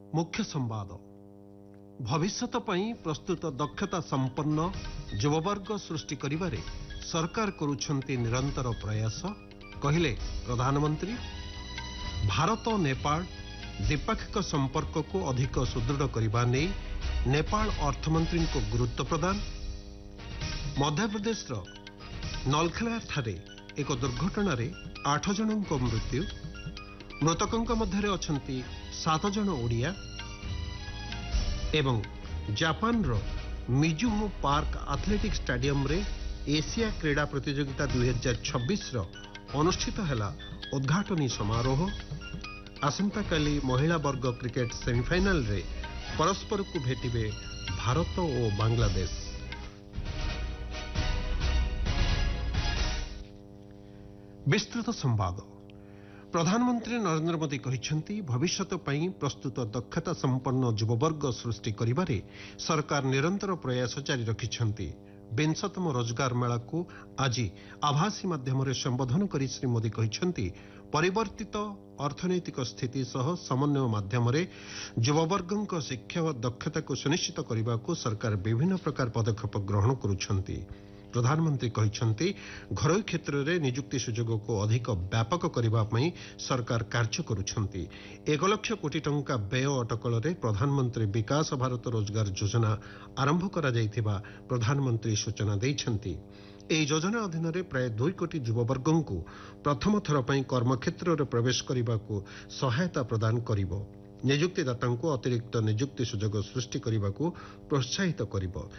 मुख्य संवाद भविष्यत पई प्रस्तुत दक्षता संपन्न युववर्ग सृष्टि करिबारे सरकार करुछंती निरंतर प्रयास कहिले प्रधानमंत्री। भारत और नेपाल द्विपाक्षिक संपर्क को अधिक सुदृढ़ करने नै नेपाल अर्थमंत्री को गुरुत्व प्रदान। मध्यप्रदेश नलखेला ठारे एक दुर्घटना 8 जनों मृत्यु, मृतकों मध्य अछंती 7 जन ओडिया। एवं जापान रो मिजुहो पार्क एथलेटिक स्टेडियम रे एशिया क्रीड़ा प्रतियोगिता 2026 रो अनुष्ठित हैला उद्घाटनी समारोह। आसंता काली महिला वर्ग क्रिकेट सेमीफाइनल रे परस्पर को भेटिबे भारत और बांग्लादेश। विस्तृत संवाद प्रधानमंत्री नरेंद्र मोदी कहिसेंती भविष्यत पई प्रस्तुत दक्षता संपन्न युववर्ग सृष्टि करिबारे सरकार निरंतर प्रयास जारी रखिछंती। 20तम रोजगार मेला को आज आभासी माध्यम संबोधन करी श्री मोदी कहिसेंती परिवर्तित अर्थनैतिक स्थिति सह समन्वय माध्यम युववर्गों शिक्षा और दक्षता को सुनिश्चित करने को सरकार विभिन्न प्रकार पदक्षेप ग्रहण करुछंती। प्रधानमंत्री कहिसेंती घरोई क्षेत्र में नियुक्ति सुजोग को अधिक व्यापक करने सरकार कार्य करुछंती। 1 लाख कोटी टंका व्यय अटकल प्रधानमंत्री विकास भारत रोजगार योजना आरंभ करा जायथिबा प्रधानमंत्री सूचना दैछंती। एही योजना अधीन प्राय 2 कोटी युववर्गों को प्रथम थर पई कर्मक्षेत्र में प्रवेश करने को सहायता प्रदान करिबो। नियुक्तिदाता को अतिरिक्त नियुक्ति सुजोग सृष्टि करने को प्रोत्साहित करिबो।